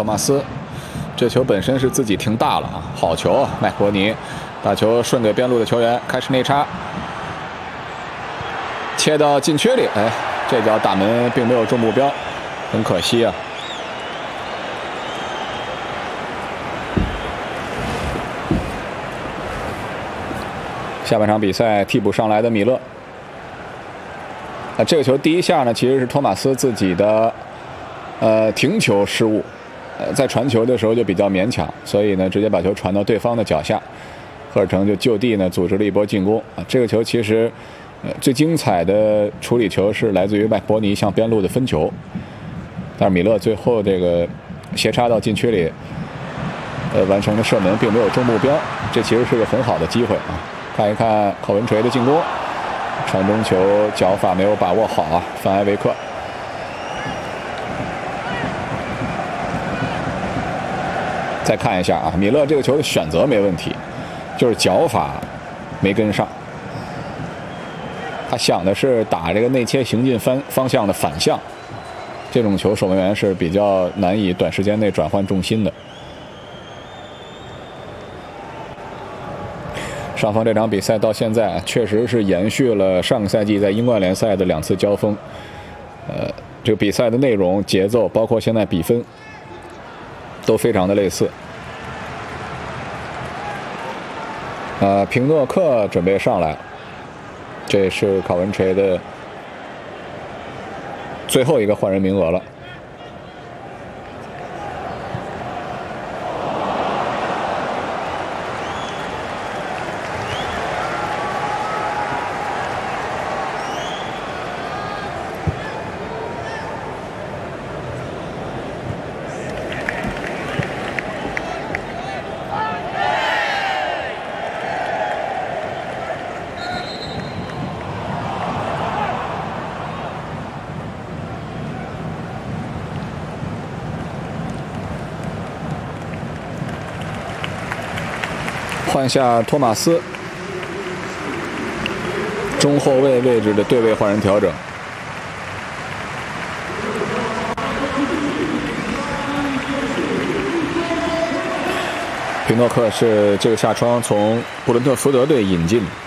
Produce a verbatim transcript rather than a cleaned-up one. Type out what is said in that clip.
马斯，这球本身是自己停大了啊，好球啊！麦伯尼打球顺给边路的球员，开始内插，切到禁区里，哎，这脚打门并没有中目标，很可惜啊。下半场比赛替补上来的米勒，啊，这个球第一下呢，其实是托马斯自己的呃停球失误，呃，在传球的时候就比较勉强，所以呢，直接把球传到对方的脚下，赫尔城就就地呢组织了一波进攻啊。这个球其实呃最精彩的处理球是来自于麦伯尼向边路的分球，但是米勒最后这个斜插到禁区里，呃完成了射门，并没有中目标，这其实是个很好的机会啊。看一看考文垂的进攻，传中球脚法没有把握好啊，范埃维克。再看一下啊，米勒这个球的选择没问题，就是脚法没跟上。他想的是打这个内切行进方方向的反向，这种球守门员是比较难以短时间内转换重心的。上方这场比赛到现在确实是延续了上个赛季在英冠联赛的两次交锋，呃，这个比赛的内容、节奏，包括现在比分，都非常的类似。呃，平诺克准备上来，这是考文垂的最后一个换人名额了。换下托马斯，中后卫位置的对位换人调整。平诺克是这个夏窗从布伦特福德队引进的。